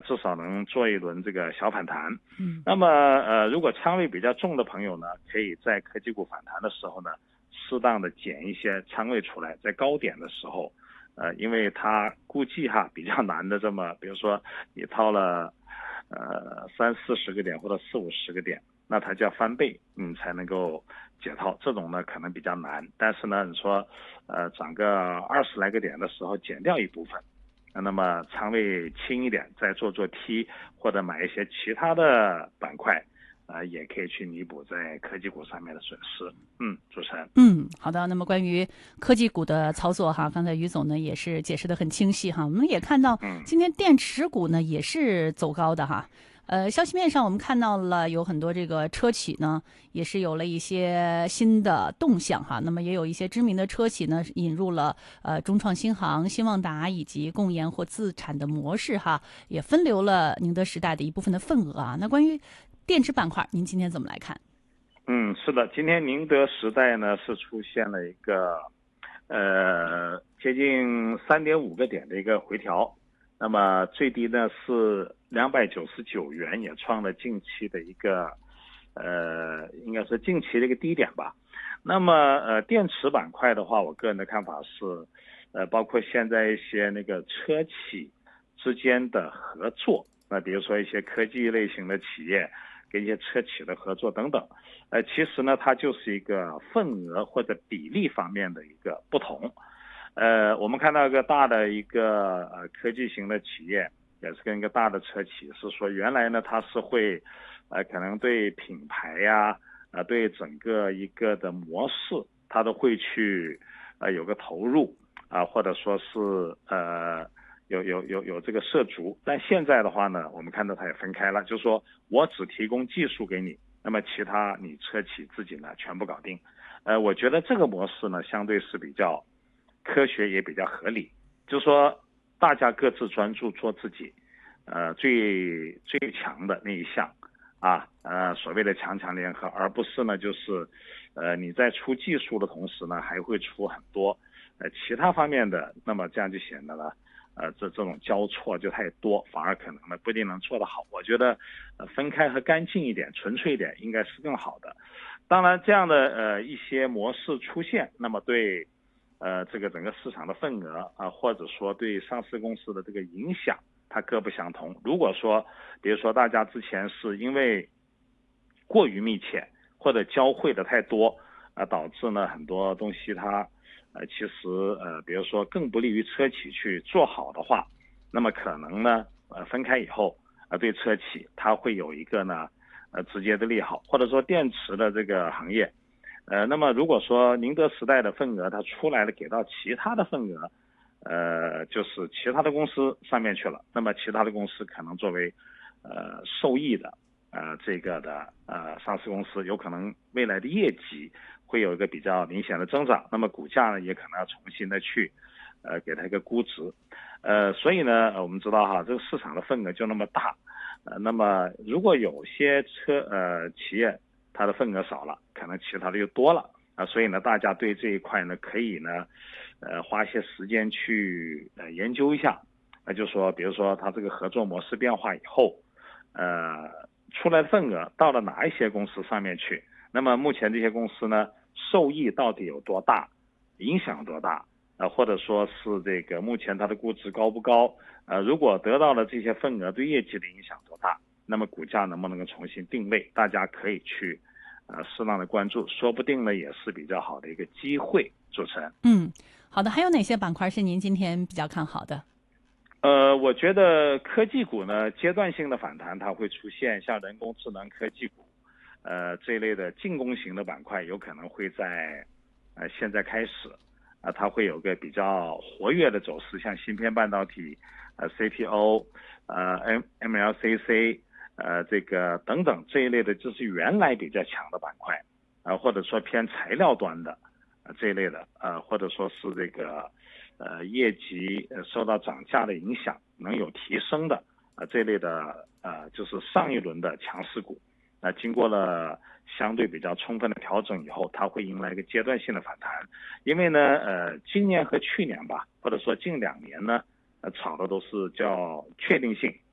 至少能做一轮这个小反弹。那么如果仓位比较重的朋友呢，可以在科技股反弹的时候呢，适当的减一些仓位出来，在高点的时候，因为它估计比较难的这么，比如说你套了30-40个点或者40-50个点，那它就要翻倍，才能够解套。这种呢可能比较难，但是呢，你说涨个20来个点的时候减掉一部分，那么仓位轻一点，再做 T 或者买一些其他的板块，也可以去弥补在科技股上面的损失。主持人。 好的。那么关于科技股的操作刚才于总呢也是解释得很清晰我们也看到今天电池股呢也是走高的消息面上我们看到了有很多这个车企呢也是有了一些新的动向那么也有一些知名的车企呢引入了中创新航、新旺达以及共研或自产的模式也分流了宁德时代的一部分的份额那关于电池板块您今天怎么来看？ 是的，今天宁德时代呢是出现了一个接近3.5个点的一个回调，那么最低呢是299元，也创了近期的一个应该是近期的一个低点吧。那么电池板块的话，我个人的看法是包括现在一些那个车企之间的合作，那比如说一些科技类型的企业跟一些车企的合作等等，其实呢它就是一个份额或者比例方面的一个不同。我们看到一个大的一个科技型的企业，也是跟一个大的车企，是说原来呢它是会可能对品牌对整个一个的模式它都会去有个投入或者说是有这个涉足。但现在的话呢，我们看到它也分开了，就是说我只提供技术给你，那么其他你车企自己呢全部搞定。我觉得这个模式呢相对是比较科学也比较合理，就是说大家各自专注做自己最强的那一项所谓的强强联合，而不是呢就是你在出技术的同时呢还会出很多其他方面的，那么这样就显得了这种交错就太多，反而可能呢不一定能做得好。我觉得分开和干净一点、纯粹一点应该是更好的。当然这样的一些模式出现，那么对这个整个市场的份额或者说对上市公司的这个影响它各不相同。如果说比如说大家之前是因为过于密切或者交汇的太多导致呢很多东西它其实比如说更不利于车企去做好的话，那么可能呢分开以后对车企它会有一个呢直接的利好。或者说电池的这个行业那么如果说宁德时代的份额它出来了给到其他的份额就是其他的公司上面去了，那么其他的公司可能作为受益的这个的上市公司，有可能未来的业绩会有一个比较明显的增长，那么股价呢也可能要重新的去给它一个估值。所以呢我们知道这个市场的份额就那么大，那么如果有些企业它的份额少了，可能其他的又多了所以呢大家对这一块呢可以呢花一些时间去研究一下，就说比如说它这个合作模式变化以后出来的份额到了哪一些公司上面去，那么目前这些公司呢受益到底有多大，影响多大或者说是这个目前它的估值高不高如果得到了这些份额对业绩的影响多大，那么股价能不能够重新定位，大家可以去适当的关注，说不定呢也是比较好的一个机会。主持人。 好的。还有哪些板块是您今天比较看好的？ 我觉得科技股呢阶段性的反弹它会出现，像人工智能科技股这一类的进攻型的板块有可能会在现在开始它会有个比较活跃的走势，像芯片半导体CPO MLCC这个等等这一类的，就是原来比较强的板块或者说偏材料端的这一类的或者说是这个业绩受到涨价的影响能有提升的这类的就是上一轮的强势股经过了相对比较充分的调整以后，它会迎来一个阶段性的反弹。因为呢今年和去年吧，或者说近2年呢炒的都是叫确定性